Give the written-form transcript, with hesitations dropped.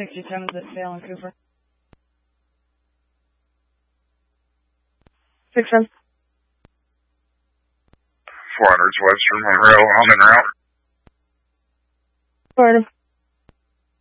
67 is at Dale and Cooper. 6-10. 400's Webster Monroe, I'm en route. 400.